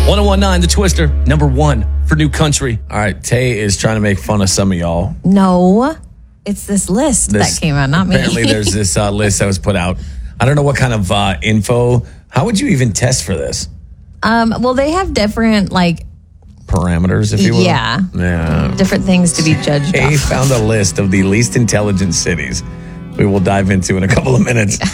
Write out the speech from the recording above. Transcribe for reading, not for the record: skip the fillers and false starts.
1019, The Twister, number 1 for New Country. All right, Tay is trying to make fun of some of y'all. No, it's this list that came out, not me. Apparently, there's this list that was put out. I don't know what kind of info. How would you even test for this? Well, they have different, parameters, if you will. Yeah. Different things to be judged Tay off. found a list of the least intelligent cities we will dive into in a couple of minutes.